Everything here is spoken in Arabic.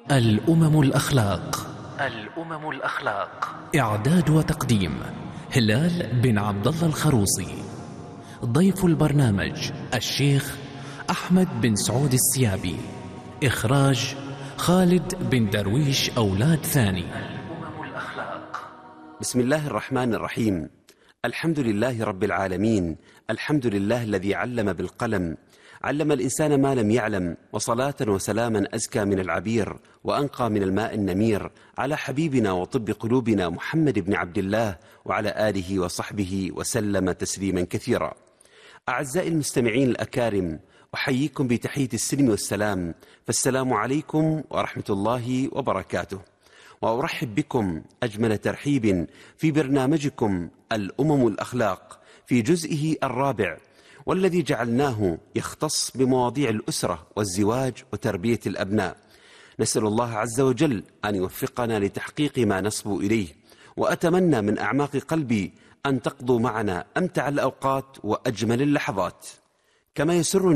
الأمم الأخلاق. الأمم الأخلاق. إعداد وتقديم هلال بن عبد الله الخروصي. ضيف البرنامج الشيخ أحمد بن سعود السيابي. إخراج خالد بن درويش أولاد ثاني. الأمم الأخلاق. بسم الله الرحمن الرحيم. الحمد لله رب العالمين. الحمد لله الذي علم بالقلم، علم الإنسان ما لم يعلم، وصلاة وسلاما أزكى من العبير وأنقى من الماء النمير على حبيبنا وطب قلوبنا محمد بن عبد الله وعلى آله وصحبه وسلم تسليما كثيرا. أعزائي المستمعين الأكارم، أحييكم بتحية السلم والسلام، فالسلام عليكم ورحمة الله وبركاته. وأرحب بكم أجمل ترحيب في برنامجكم الأمم الأخلاق في جزئه الرابع، والذي جعلناه يختص بمواضيع الأسرة والزواج وتربية الأبناء. نسأل الله عز وجل أن يوفقنا لتحقيق ما نصبو إليه، وأتمنى من أعماق قلبي أن تقضوا معنا أمتع الأوقات وأجمل اللحظات. كما يسرني